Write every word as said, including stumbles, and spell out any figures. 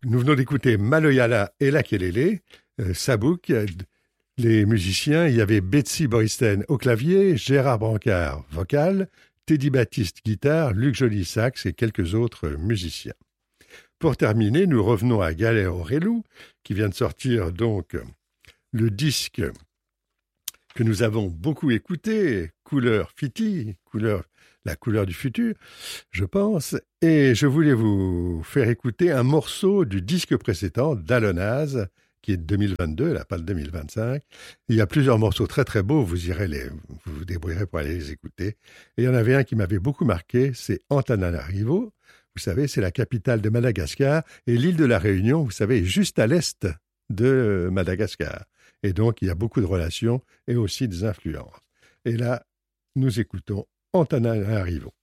Nous venons d'écouter Maloyala et Lakelele, euh, Sabouk, les musiciens. Il y avait Betsy Boristen au clavier, Gérard Brancard vocal, Teddy Baptiste guitare, Luc Joly sax et quelques autres musiciens. Pour terminer, nous revenons à Galère Aurélou, qui vient de sortir donc le disque que nous avons beaucoup écouté, Couleur Fiti, couleur, la couleur du futur, je pense. Et je voulais vous faire écouter un morceau du disque précédent, d'Alonaz, qui est de deux mille vingt-deux, là, pas de deux mille vingt-cinq. Il y a plusieurs morceaux très très beaux, vous irez les, vous vous débrouillerez pour aller les écouter. Et il y en avait un qui m'avait beaucoup marqué, c'est Antananarivo. Vous savez, c'est la capitale de Madagascar, et l'île de la Réunion, vous savez, est juste à l'est de Madagascar. Et donc, il y a beaucoup de relations et aussi des influences. Et là, nous écoutons Antananarivo.